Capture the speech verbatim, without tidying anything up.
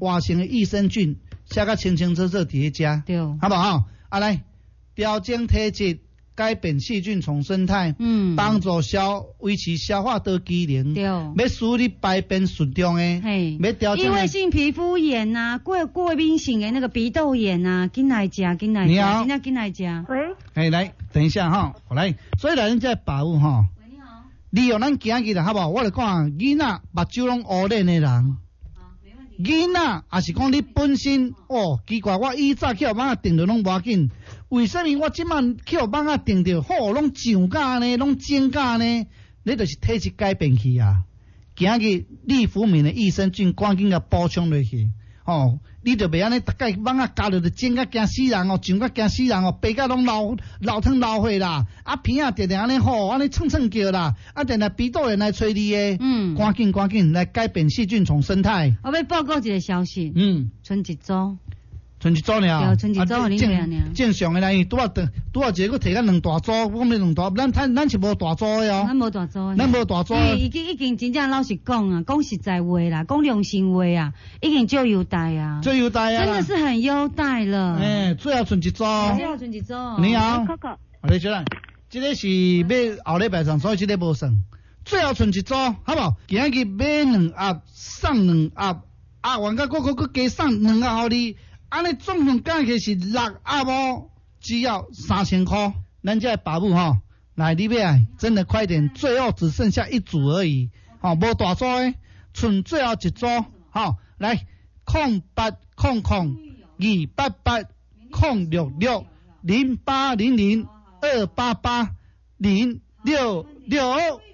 活性的益生菌，写个清清楚楚伫咧食， 对， 好不好？啊来，调整体质。改变细菌丛生态， 嗯， 帮助消维持消化道机能， 对， 要使你排便顺畅诶， 嘿， 要调整。 异位性皮肤炎呐、啊，过过敏性的那个鼻窦炎呐、啊，紧来食，紧来食，紧来紧来食。 喂， 哎，来，等一下哈，我来，所以来人在把握哈。 喂，你好。 利用咱行日啦，好不好？我来讲，囡仔目睭拢乌脸的人。囡仔也是讲你本身哦，奇怪，我以早去互蠓仔定着拢无要紧，为什么我即摆去互蠓仔定着好拢上架呢，拢增加呢？你就是体质改变去啊！今日利福敏的益生菌赶紧甲补充落去，哦，你就袂安尼，逐摆蠓仔加落就蒸甲惊死人哦，上甲惊死人哦，背甲拢老老汤老血啦，啊鼻啊定定安尼吼，安尼蹭蹭叫啦，啊定定鼻窦炎来催你诶， 嗯， 赶紧赶紧来改变细菌丛生态。 我要报告一个消息， 嗯， 剩一组， 剩一组尔， 对，剩一组互你听尔。 正常诶啦，拄啊拄啊一个摕甲两大组，我讲两大，咱咱咱是无大组诶哦， 咱无大组， 咱无大组。 已经已经真正老实讲啊，讲实在话啦，讲良心话啊，已经最优待啊， 最优待啊， 真的是很优待了。 诶，最后剩一组， 最后剩一组。 你好， 可可， 你小人，这个是要后礼拜上，所以这个无算。最后剩一组，好不好？今日买两盒，送两盒，啊，完个个个个加送两盒互你，安尼总共加起来是六盒哦，只要三千块。咱这爸母吼，来你买，真的快点，最后只剩下一组而已，吼、哦，无大组诶，剩最后一组，吼、来，空八空空二八八空六六零八零零二八八零六六。